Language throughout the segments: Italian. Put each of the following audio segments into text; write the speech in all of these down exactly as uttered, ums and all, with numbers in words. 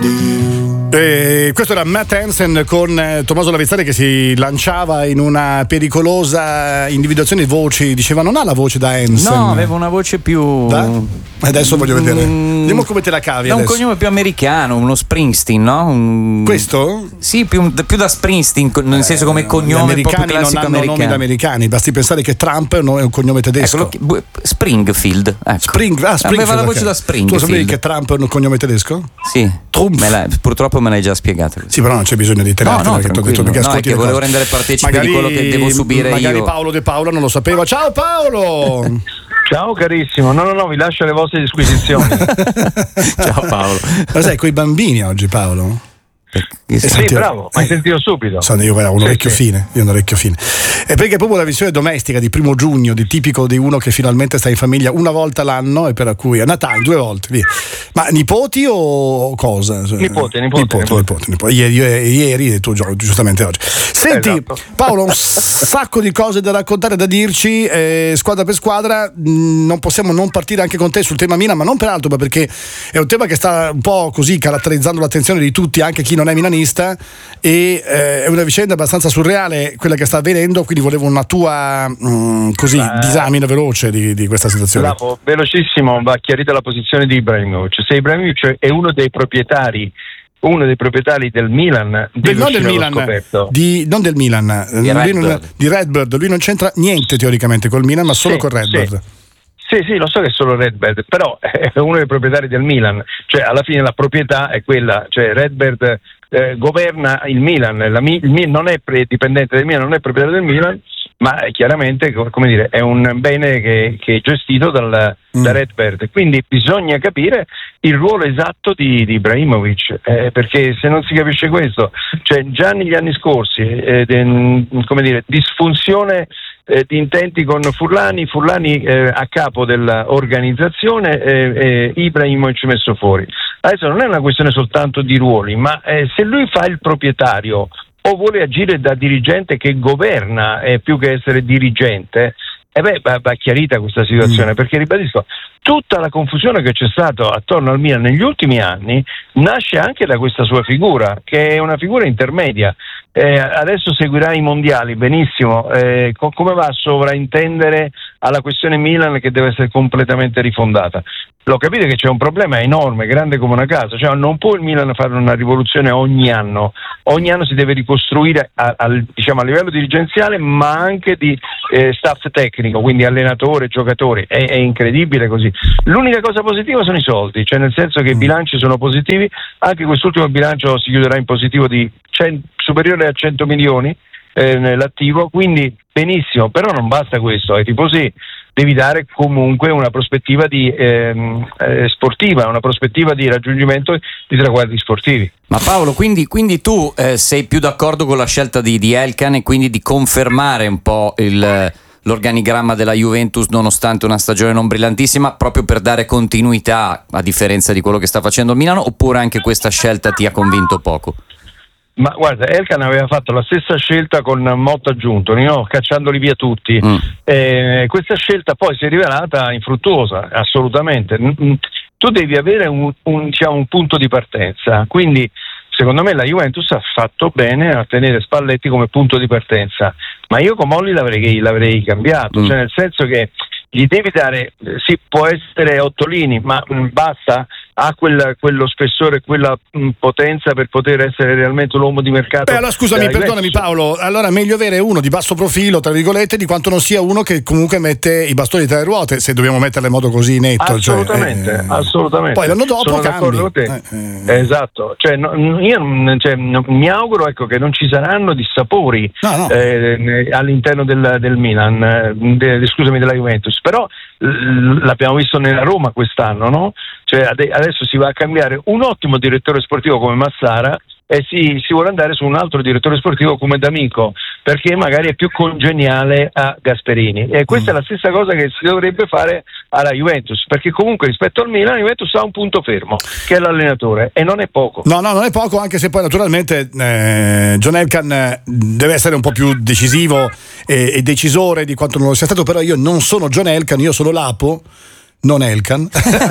E questo era Matt Hansen con eh, Tommaso Lavezzari che si lanciava in una pericolosa individuazione di voci. Diceva non ha la voce da Hansen. No, aveva una voce più da? Adesso voglio vedere. Mm, Vediamo come te la cavi da adesso. un cognome più americano, uno Springsteen, no? Un... Questo? Sì, più, più da Springsteen, nel eh, senso come cognome gli proprio americani classico non hanno americano. nomi da americani, basti pensare che Trump è un, è un cognome tedesco. Ecco, Springfield, ecco. Spring, ah, Springfield, aveva la voce okay. da Springfield. Tu sapevi che Trump è un cognome tedesco? Sì. Me la, purtroppo me l'hai già spiegato. Sì, però non c'è bisogno di tenertela. No, no, che tranquillo. detto, perché no, è che volevo rendere partecipe magari, di quello che devo subire magari io. Magari Paolo De Paola non lo sapeva. Ciao Paolo! Ciao carissimo, no no no, vi lascio le vostre disquisizioni. Ciao Paolo. Ma sai, coi bambini oggi Paolo? Eh, sì, senti, bravo, hai sentito subito. Sono io, guarda, un sì, orecchio sì. fine, io un orecchio fine. E perché è proprio la visione domestica di primo giugno, di tipico di uno che finalmente sta in famiglia una volta l'anno e per cui a Natale due volte, via. Ma nipoti o cosa? Nipote, nipote, nipote, nipote. nipote, nipote. Ieri, ieri e tu giustamente oggi. Senti, esatto. Paolo, un sacco di cose da raccontare, da dirci, eh, squadra per squadra. Mh, non possiamo non partire anche con te sul tema Milan, ma non per altro, ma perché è un tema che sta un po' così caratterizzando l'attenzione di tutti, anche chi non è milanista. E eh, è una vicenda abbastanza surreale quella che sta avvenendo, quindi volevo una tua mh, così Beh, disamina veloce di, di questa situazione. Bravo, velocissimo, va chiarita la posizione di Ibrahimovic. Se Ibrahimovic è uno dei proprietari uno dei proprietari del Milan, del, non del Milan, di, non del Milan, di Redbird. Non, di Redbird, lui non c'entra niente teoricamente col Milan, ma solo sì, con Redbird. Sì. Sì, sì, lo so che è solo Redbird, però è uno dei proprietari del Milan, cioè alla fine la proprietà è quella, cioè Redbird eh, governa il Milan, la, il Milan non è pre- dipendente del Milan, non è proprietario del Milan, ma chiaramente, come dire, è un bene che, che è gestito dal, mm. da Redbird, quindi bisogna capire il ruolo esatto di, di Ibrahimovic, eh, perché se non si capisce questo, cioè già negli anni scorsi, eh, de, come dire, disfunzione Eh, di intenti con Furlani, Furlani eh, a capo dell'organizzazione, eh, eh, Ibrahimovic messo fuori. Adesso non è una questione soltanto di ruoli, ma eh, se lui fa il proprietario o vuole agire da dirigente che governa eh, più che essere dirigente, e eh beh, va, va chiarita questa situazione, mm. perché ribadisco, tutta la confusione che c'è stata attorno al Milan negli ultimi anni nasce anche da questa sua figura, che è una figura intermedia. Eh, adesso seguirà i mondiali, benissimo, eh, co- come va a sovraintendere alla questione Milan che deve essere completamente rifondata? Lo capite che c'è un problema enorme, grande come una casa, cioè non può il Milan fare una rivoluzione ogni anno, ogni anno si deve ricostruire a, a, diciamo, a livello dirigenziale, ma anche di eh, staff tecnico, quindi allenatore, giocatori, è, è incredibile così. L'unica cosa positiva sono i soldi, cioè nel senso che i bilanci sono positivi, anche quest'ultimo bilancio si chiuderà in positivo di cento, superiore a cento milioni eh, nell'attivo, quindi benissimo, però non basta questo, ai tifosi devi dare comunque una prospettiva di ehm, eh, sportiva, una prospettiva di raggiungimento di traguardi sportivi. Ma Paolo, quindi, quindi tu eh, sei più d'accordo con la scelta di, di Elkan e quindi di confermare un po' il, l'organigramma della Juventus nonostante una stagione non brillantissima, proprio per dare continuità a differenza di quello che sta facendo il Milano, oppure anche questa scelta ti ha convinto poco? Ma guarda, Elkan aveva fatto la stessa scelta con Motta aggiunto, no? Cacciandoli via tutti. Mm. Eh, questa scelta poi si è rivelata infruttuosa, assolutamente. Tu devi avere un, un, diciamo, un punto di partenza, quindi secondo me la Juventus ha fatto bene a tenere Spalletti come punto di partenza, ma io con Molli l'avrei, l'avrei cambiato, mm. cioè nel senso che gli devi dare, sì, può essere Ottolini, ma mh, basta, ha quel, quello spessore, quella mh, potenza per poter essere realmente l'uomo di mercato. Beh, allora scusami, perdonami Paolo, allora meglio avere uno di basso profilo, tra virgolette, di quanto non sia uno che comunque mette i bastoni tra le ruote, se dobbiamo metterle in modo così netto. Assolutamente, cioè, eh, assolutamente. Poi l'anno dopo sono cambi. d'accordo con te. Eh, eh. Esatto, cioè, no, io cioè, no, mi auguro ecco, che non ci saranno dissapori no, no. Eh, all'interno del, del Milan, de, scusami, della Juventus, però l'abbiamo visto nella Roma quest'anno, no? Cioè adesso si va a cambiare un ottimo direttore sportivo come Massara e si, si vuole andare su un altro direttore sportivo come D'Amico, perché magari è più congeniale a Gasperini, e questa mm. è la stessa cosa che si dovrebbe fare alla Juventus, perché comunque rispetto al Milan la Juventus ha un punto fermo che è l'allenatore, e non è poco. No, no, non è poco, anche se poi naturalmente eh, John Elkann deve essere un po' più decisivo e, e decisore di quanto non lo sia stato, però io non sono John Elkann, io sono Lapo. non Elkan.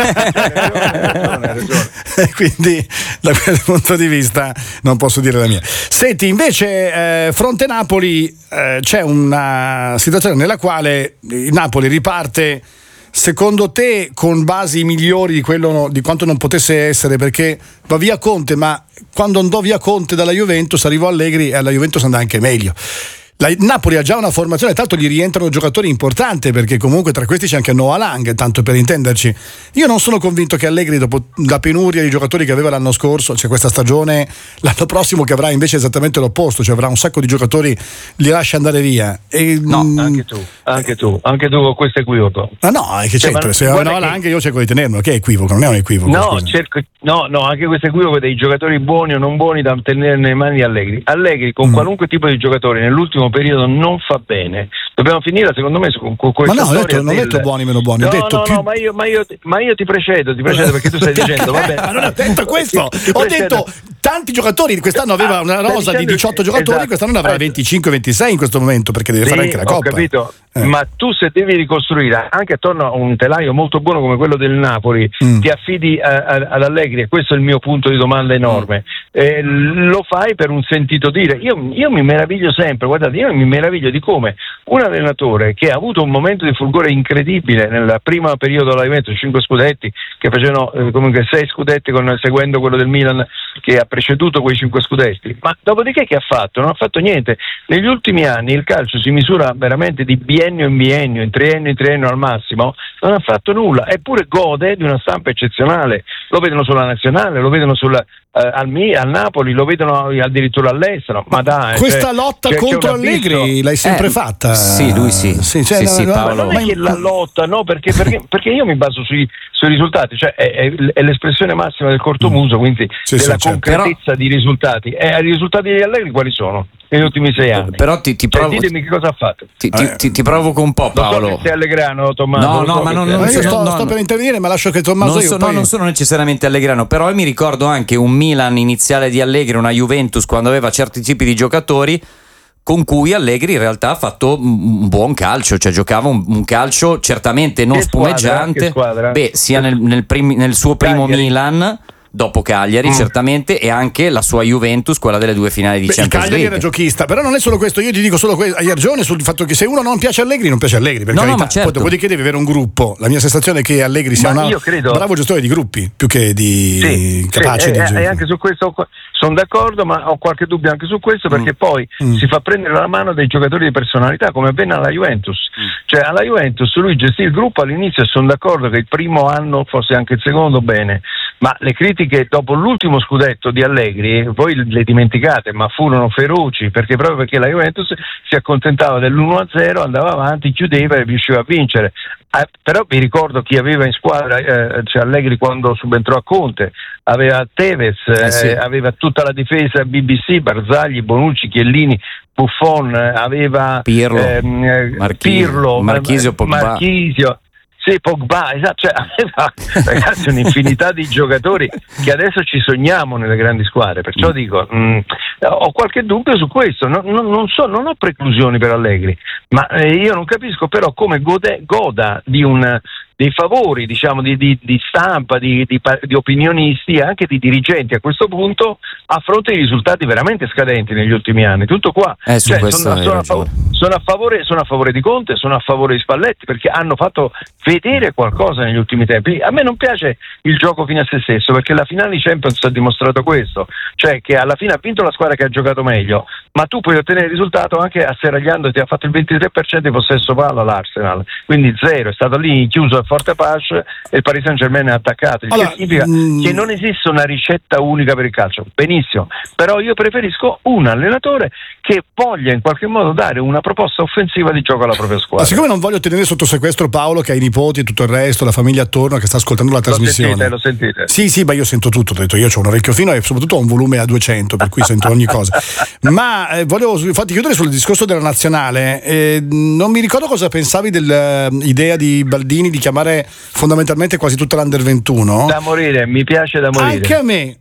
Quindi da quel punto di vista non posso dire la mia. Senti, invece eh, fronte Napoli eh, c'è una situazione nella quale il Napoli riparte, secondo te, con basi migliori di quello di quanto non potesse essere, perché va via Conte, ma quando andò via Conte dalla Juventus arrivò Allegri e alla Juventus andò anche meglio. La Napoli ha già una formazione, tanto gli rientrano giocatori importanti, perché comunque tra questi c'è anche Noah Lang, tanto per intenderci. Io non sono convinto che Allegri, dopo la penuria di giocatori che aveva l'anno scorso, cioè questa stagione, l'anno prossimo che avrà invece esattamente l'opposto, cioè avrà un sacco di giocatori, li lascia andare via. E, no, mh, anche tu, anche tu, anche tu con questo equivoco. Ma no, è che cioè, c'entra, se Noah Lang io cerco di tenerlo, che è equivoco, non è un equivoco. No, cerco, no, no, anche questo equivoco dei giocatori buoni o non buoni da tenere nelle mani di Allegri. Allegri con mm. qualunque tipo di giocatore nell'ultimo periodo non fa bene. Dobbiamo finire secondo me con, con questa ma no, storia. Detto, non ho del... detto buoni meno buoni, no, ho detto no, più... no, ma io, ma, io, ma io ti precedo, ti precedo perché tu stai dicendo va bene. Ma non ho detto questo, ti, ti ho detto tanti giocatori, quest'anno aveva una rosa di diciotto giocatori, esatto. Quest'anno ne avrà venticinque ventisei in questo momento, perché deve sì, fare anche la ho Coppa. Capito. Eh. Ma tu se devi ricostruire anche attorno a un telaio molto buono come quello del Napoli, mm. ti affidi a, a, ad Allegri, e questo è il mio punto di domanda enorme. Mm. Eh, lo fai per un sentito dire. Io, io mi meraviglio sempre, guardate, io mi meraviglio di come un allenatore che ha avuto un momento di fulgore incredibile nel primo periodo della Juventus, cinque scudetti che facevano eh, comunque sei scudetti con, seguendo quello del Milan che ha preceduto quei cinque scudetti, ma dopodiché che ha fatto? Non ha fatto niente. Negli ultimi anni il calcio si misura veramente di biennio in biennio, in triennio in triennio al massimo, non ha fatto nulla, eppure gode di una stampa eccezionale. Lo vedono sulla nazionale, lo vedono sulla Uh, al, Mi, al Napoli, lo vedono addirittura all'estero. Ma dai, questa cioè, lotta c'è, contro c'è Allegri l'hai sempre eh, fatta? Sì, lui sì. Sì, cioè, sì, no, sì, no, Paolo. Ma non è che la lotta, no, perché, perché, perché io mi baso sui, sui risultati, cioè è, è, è l'espressione massima del cortomuso, quindi sì, della sì, concretezza certo. di risultati. E i risultati di Allegri quali sono? Negli ultimi sei anni. Però ti, ti cioè, provo... ditemi che cosa ha fatto. Ti, ti, ti, ti provoco un po', Paolo. Lo so che sei allegrano, Tommaso. No, no, so ma non, ma io no, sto, no, sto no. per intervenire, ma lascio che Tommaso non io so, poi... no, non sono necessariamente allegrano, però io mi ricordo anche un Milan iniziale di Allegri, una Juventus quando aveva certi tipi di giocatori con cui Allegri in realtà ha fatto un buon calcio, cioè giocava un, un calcio certamente non che spumeggiante, squadra, che beh, sia nel, nel, primi, nel suo primo Cagliari. Milan, dopo Cagliari mm. certamente, e anche la sua Juventus, quella delle due finali di Beh, Champions Cagliari League. era giochista, però non è solo questo, io ti dico solo questo, hai ragione sul fatto che se uno non piace Allegri non piace Allegri, per no, carità. no, ma certo. Poi dopodiché deve avere un gruppo. La mia sensazione è che Allegri sia Ma un io credo... bravo gestore di gruppi più che di sì, capace sì, di e, e anche su questo sono d'accordo, ma ho qualche dubbio anche su questo, perché mm. poi mm. si fa prendere la mano dei giocatori di personalità, come avvenne alla Juventus. Mm. Cioè alla Juventus lui gestì il gruppo all'inizio, e sono d'accordo che il primo anno, forse anche il secondo, bene, ma le critiche dopo l'ultimo scudetto di Allegri voi le dimenticate, ma furono feroci, perché proprio perché la Juventus si accontentava dell'uno a zero, andava avanti, chiudeva e riusciva a vincere. Eh, però vi ricordo chi aveva in squadra, eh, cioè Allegri quando subentrò a Conte, aveva Tevez, eh, sì. eh, aveva tutta la difesa B B C, Barzagli, Bonucci, Chiellini, Buffon, eh, aveva Pirlo, ehm, Marchisio, Pirlo Marchisio, Pogba. Marchisio. Sì, Pogba, esatto, cioè aveva ragazzi un'infinità di giocatori che adesso ci sogniamo nelle grandi squadre, perciò mm. dico, mh, ho qualche dubbio su questo, non, non, non so, non ho preclusioni per Allegri, ma eh, io non capisco però come gode, goda di un dei favori, diciamo, di, di, di stampa, di, di, di opinionisti e anche di dirigenti a questo punto, a fronte di risultati veramente scadenti negli ultimi anni. Tutto qua. Eh, su cioè, questo sono, sono, a favore, sono, a favore, sono a favore di Conte, sono a favore di Spalletti, perché hanno fatto vedere qualcosa negli ultimi tempi. A me non piace il gioco fine a se stesso, perché la finale di Champions ha dimostrato questo, cioè che alla fine ha vinto la squadra che ha giocato meglio, ma tu puoi ottenere il risultato anche asserragliandoti. Ha fatto il ventitré per cento di possesso palla l'Arsenal, quindi zero, è stato lì chiuso a forte pace e il Paris Saint-Germain è attaccato, il allora, che significa mh... che non esiste una ricetta unica per il calcio. Benissimo, però io preferisco un allenatore che voglia in qualche modo dare una proposta offensiva di gioco alla propria squadra. Ma siccome non voglio tenere sotto sequestro Paolo, che ha i nipoti e tutto il resto, la famiglia attorno che sta ascoltando la trasmissione. Lo sentite, lo sentite? Sì, sì, ma io sento tutto, ho detto, io ho un orecchio fino e soprattutto ho un volume a duecento, per cui sento ogni cosa. Ma eh, volevo infatti chiudere sul discorso della nazionale. Eh, non mi ricordo cosa pensavi dell'idea di Baldini di chiamare fondamentalmente quasi tutta l'Under ventuno. Da morire, mi piace da morire. Anche a me.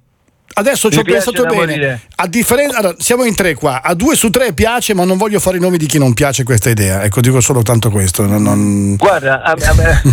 adesso ci ho pensato bene. A differenza, allora, siamo in tre qua. A due su tre piace, ma non voglio fare i nomi di chi non piace questa idea. Ecco, dico solo tanto questo. Non, non... Guarda, a me, a me...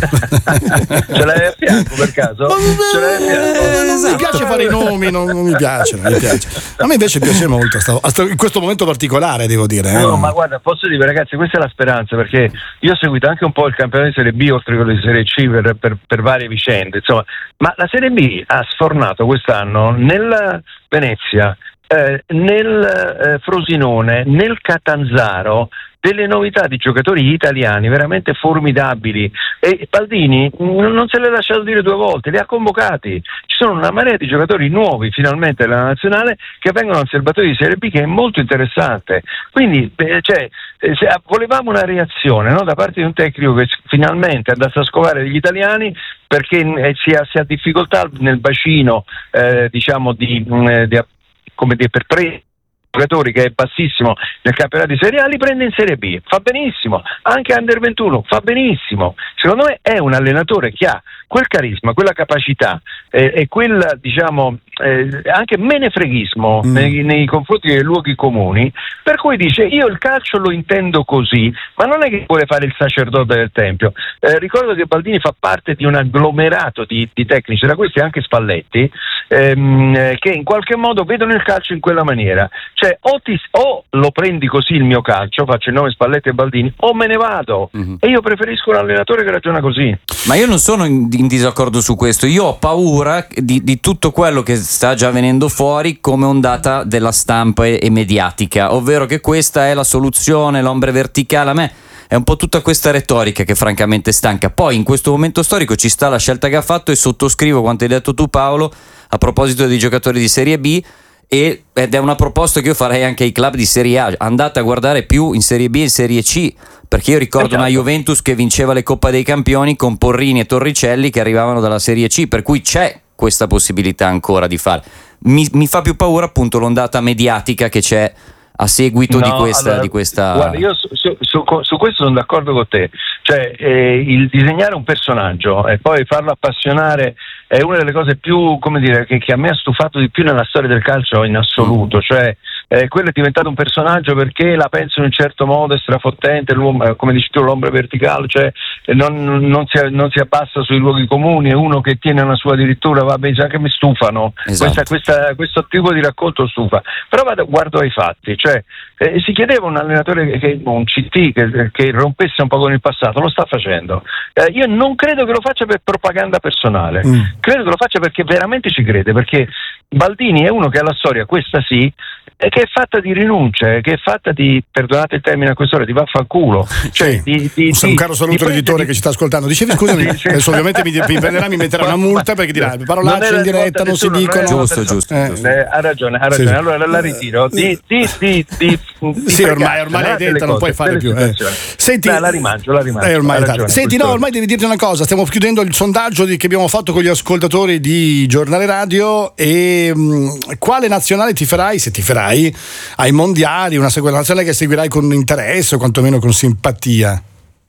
ce l'hai a fianco per caso? Ce l'hai a fianco? Eh, non mi piace fare i nomi, non, non mi piace, non mi piace. A me invece piace molto, in questo momento particolare, devo dire. Eh. No, ma guarda, posso dire, ragazzi, questa è la speranza, perché io ho seguito anche un po' il campionato di Serie B, oltre che quello di Serie C, per, per, per varie vicende, insomma. Ma la Serie B ha sfornato quest'anno nel Venezia, eh, nel eh, Frosinone, nel Catanzaro delle novità di giocatori italiani veramente formidabili, e Baldini non se le ha lasciato dire due volte, li ha convocati. Ci sono una marea di giocatori nuovi finalmente della nazionale che vengono al serbatoio di Serie B, che è molto interessante. Quindi eh, cioè, eh, se, volevamo una reazione, no, da parte di un tecnico che finalmente andasse a scovare degli italiani, perché eh, si, ha, si ha difficoltà nel bacino eh, diciamo di, mh, di come dire, per pre giocatori, che è bassissimo nel campionato di Serie A, li prende in Serie B, fa benissimo. Anche Under ventuno fa benissimo. Secondo me è un allenatore che ha quel carisma, quella capacità eh, e quel, diciamo, eh, anche menefreghismo mm. nei, nei confronti dei luoghi comuni, per cui dice: io il calcio lo intendo così, ma non è che vuole fare il sacerdote del tempio. Eh, ricordo che Baldini fa parte di un agglomerato di, di tecnici, tra questi anche Spalletti, ehm, che in qualche modo vedono il calcio in quella maniera. Cioè, o, ti, o lo prendi così il mio calcio, faccio il nome Spalletti e Baldini, o me ne vado. Mm-hmm. E io preferisco un allenatore che ragiona così. Ma io non sono in, in disaccordo su questo. Io ho paura di, di tutto quello che sta già venendo fuori come ondata della stampa e, e mediatica, ovvero che questa è la soluzione, l'ombre verticale. A me è un po' tutta questa retorica che francamente stanca. Poi in questo momento storico ci sta la scelta che ha fatto, e sottoscrivo quanto hai detto tu, Paolo, a proposito dei giocatori di Serie B. E, ed è una proposta che io farei anche ai club di Serie A: andate a guardare più in Serie B e in Serie C, perché io ricordo esatto. una Juventus che vinceva le Coppa dei Campioni con Porrini e Torricelli che arrivavano dalla Serie C, per cui c'è questa possibilità ancora di fare. Mi, mi fa più paura appunto l'ondata mediatica che c'è a seguito no, di questa, allora, di questa... Guarda, io su, su, su, su questo sono d'accordo con te. Cioè, eh, il disegnare un personaggio e poi farlo appassionare è una delle cose più, come dire, che, che a me ha stufato di più nella storia del calcio in assoluto. Cioè, eh, quello è diventato un personaggio perché la pensa in un certo modo, è strafottente, l'uomo, come dici tu, l'ombre verticale, cioè non, non, si, non si abbassa sui luoghi comuni, è uno che tiene una sua addirittura, va bene, anche mi stufano. Esatto. Questa, questa, questo tipo di racconto stufa. Però vado, guardo ai fatti, cioè eh, si chiedeva un allenatore, che, un C T che, che rompesse un po' con il passato, lo sta facendo. Eh, io non credo che lo faccia per propaganda personale, mm. credo che lo faccia perché veramente ci crede, perché Baldini è uno che ha la storia, questa sì, e che è fatta di rinunce, che è fatta di, perdonate il termine a quest'ora, di vaffanculo. Cioè, sì. di, di, un di, caro saluto all'editore che ci sta ascoltando. Dicevi, scusami, sì, sì. adesso ovviamente mi, mi prenderà, mi metterà una multa perché dirà parolacce in diretta non si dicono. Giusto, giusto. Eh. Eh, ha ragione, ha ragione. Sì. Allora la ritiro. Di, di, di, di, di sì, ormai, ormai l'hai detta, non puoi fare più. Eh. Senti, Dai, la rimangio, la rimangio. Eh, ormai ragione, Senti, no, ormai devi dirti una cosa. Stiamo chiudendo il sondaggio di, che abbiamo fatto con gli ascoltatori di Giornale Radio. E mh, quale nazionale ti farai, se ti farai, ai mondiali, una seconda nazionale che seguirai con interesse o quantomeno con simpatia?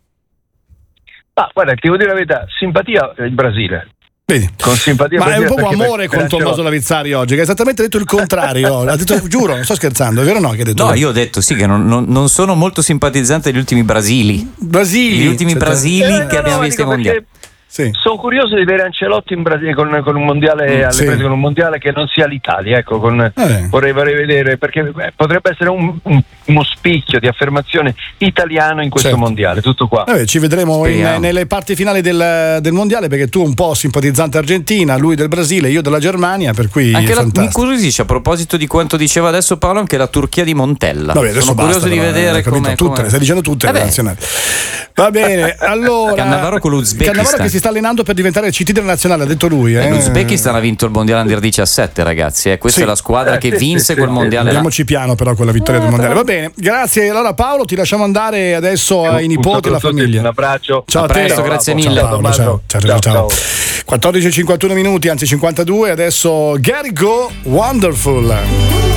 Ah, guarda, ti devo dire la verità, simpatia il Brasile. Vedi? Con simpatia. Ma è un po' amore per, con Tommaso Lavizzari oggi, che ha esattamente detto il contrario. Ha detto, giuro, non sto scherzando, è vero o no? Che ha detto no, io ho detto sì, che non, non, non sono molto simpatizzante degli ultimi Brasili. Brasili. Gli ultimi Brasili eh, che no, abbiamo no, visto ai mondiali. Sì. Sono curioso di vedere Ancelotti in Brasile con, con un mondiale mm, alle sì. prese con un mondiale che non sia l'Italia, ecco, con, eh. vorrei, vorrei vedere, perché beh, potrebbe essere un, un, uno spicchio di affermazione italiano in questo certo. mondiale, tutto qua. Vabbè, ci vedremo in, nelle parti finali del, del mondiale, perché tu un po' simpatizzante Argentina, lui del Brasile, io della Germania, per cui anche la, mi incuriosisce a proposito di quanto diceva adesso Paolo anche la Turchia di Montella. Vabbè, adesso sono basta, curioso però, di vedere come tutte, le stai dicendo tutte le nazionali. Va bene, allora Cannavaro con l'Uzbekistan. Cannavaro che si sta allenando per diventare il C T della nazionale, ha detto lui. Eh. L'Uzbekistan ha vinto il mondiale under diciassette, ragazzi. Eh. Questa sì. è la squadra eh, che sì, vinse sì, quel sì, mondiale. Andiamoci piano però con la vittoria eh, del mondiale. Va bene, grazie. Allora Paolo, ti lasciamo andare adesso ai nipoti e alla famiglia. Un abbraccio. Ciao a te. Presto, grazie mille. Ciao, Paolo, ciao, ciao, ciao, ciao. quattordici e cinquantuno minuti, anzi cinquantadue. Adesso Gary Go, Wonderful.